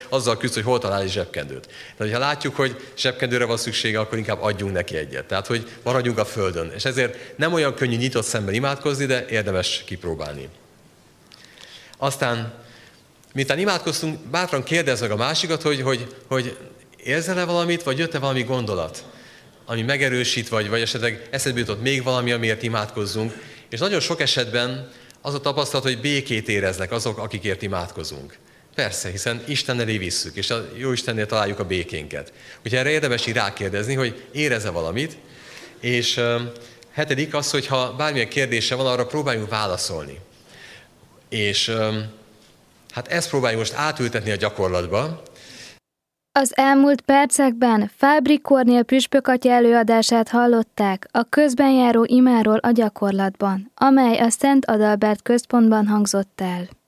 azzal küzd, hogy hol talál egy zsebkendőt. Tehát, ha látjuk, hogy zsebkendőre van szüksége, akkor inkább adjunk neki egyet. Tehát, hogy maradjunk a földön. És ezért nem olyan könnyű nyitott szemmel imádkozni, de érdemes kipróbálni. Aztán, miután imádkoztunk, bátran kérdezz meg a másikat, hogy érzel-e valamit, vagy jött-e valami gondolat, ami megerősít, vagy esetleg eszedbe jutott még valami, amiért imádkozzunk. És nagyon sok esetben az a tapasztalat, hogy békét éreznek azok, akikért imádkozunk. Persze, hiszen Isten elé visszük, és a jó Istennél találjuk a békénket. Úgyhogy erre érdemes így rákérdezni, hogy érez-e valamit. És hetedik az, hogy ha bármilyen kérdése van, arra próbáljunk válaszolni. És hát ezt próbáljuk most átültetni a gyakorlatba. Az elmúlt percekben Fábri Kornél püspökatya előadását hallották a közben járó imáról a gyakorlatban, amely a Szent Adalbert központban hangzott el.